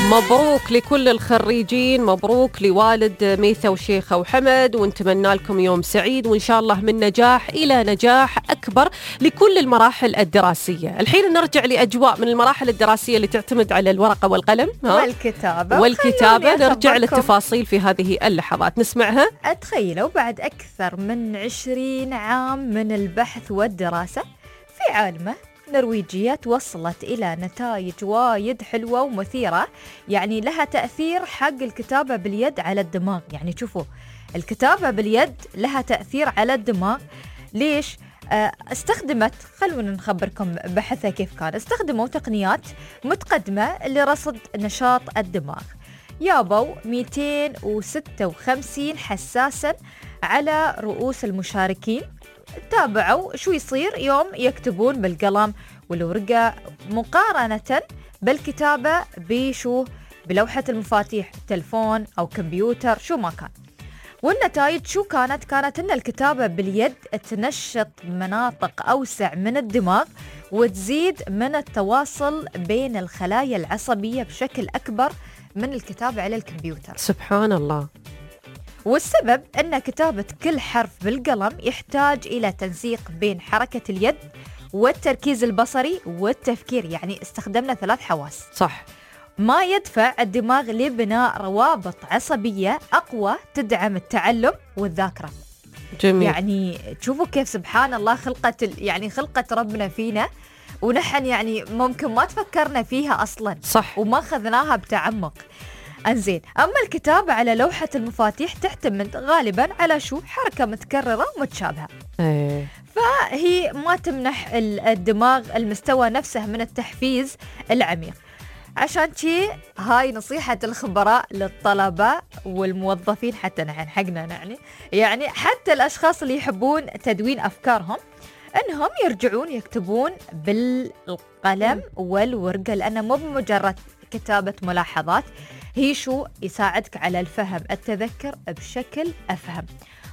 مبروك لكل الخريجين، مبروك لوالد ميثا وشيخة وحمد، ونتمنى لكم يوم سعيد وإن شاء الله من نجاح إلى نجاح أكبر لكل المراحل الدراسية. الحين نرجع لأجواء من المراحل الدراسية اللي تعتمد على الورقة والقلم والكتابة. نرجع للتفاصيل في هذه اللحظات نسمعها. أتخيلوا بعد أكثر من 20 عام من البحث والدراسة في عالمة نرويجية توصلت إلى نتائج وايد حلوة ومثيرة، يعني لها تأثير حق الكتابة باليد على الدماغ. يعني شوفوا، الكتابة باليد لها تأثير على الدماغ. ليش؟ استخدمت، خلونا نخبركم بحثها كيف كان. استخدموا تقنيات متقدمة لرصد نشاط الدماغ. يابوا 256 حساساً على رؤوس المشاركين، تابعوا شو يصير يوم يكتبون بالقلم والورقة مقارنة بالكتابة بلوحة المفاتيح، تلفون أو كمبيوتر، شو ما كان. والنتائج شو كانت أن الكتابة باليد تنشط مناطق أوسع من الدماغ وتزيد من التواصل بين الخلايا العصبية بشكل أكبر من الكتابة على الكمبيوتر. سبحان الله. والسبب أن كتابة كل حرف بالقلم يحتاج إلى تنسيق بين حركة اليد والتركيز البصري والتفكير، يعني استخدمنا 3 حواس. صح. ما يدفع الدماغ لبناء روابط عصبية أقوى تدعم التعلم والذاكرة. جميل. يعني تشوفوا كيف سبحان الله خلقة ربنا فينا، ونحن يعني ممكن ما تفكرنا فيها أصلا. صح. وما خذناها بتعمق. أنزين، أما الكتابة على لوحة المفاتيح تعتمد غالباً على حركة متكررة ومتشابهة. فهي ما تمنح الدماغ المستوى نفسه من التحفيز العميق. عشان شي هاي نصيحة الخبراء للطلبة والموظفين، حتى نحن حقنا يعني حتى الأشخاص اللي يحبون تدوين أفكارهم، أنهم يرجعون يكتبون بالقلم والورقة، لأنه مو بمجرد كتابة ملاحظات، هي يساعدك على الفهم، التذكر بشكل أفهم.